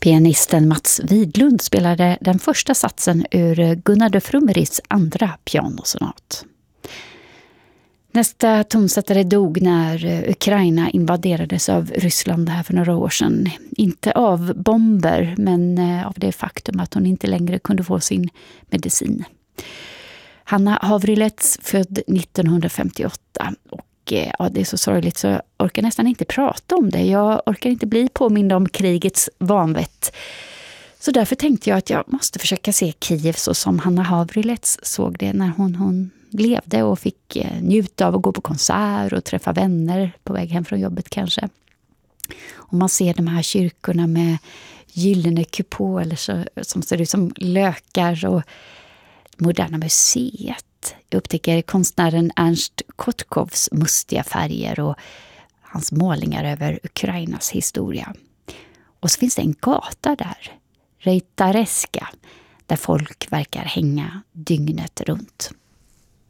Pianisten Mats Widlund spelade den första satsen ur Gunnar de Frummeris andra pianosonat. Nästa tonsättare dog när Ukraina invaderades av Ryssland här för några år sedan. Inte av bomber, men av det faktum att hon inte längre kunde få sin medicin. Hanna Havrilets, född 1958, och det är så sorgligt så jag orkar nästan inte prata om det. Jag orkar inte bli påmind om krigets vanvett. Så därför tänkte jag att jag måste försöka se Kiev så som Hanna Havrilets såg det när hon levde och fick njuta av att gå på konsert och träffa vänner på väg hem från jobbet kanske. Och man ser de här kyrkorna med gyllene kupoler som ser ut som lökar och Moderna museet. Jag upptäcker konstnären Ernst Kotkovs mustiga färger och hans målningar över Ukrainas historia. Och så finns det en gata där, Reitareska, där folk verkar hänga dygnet runt.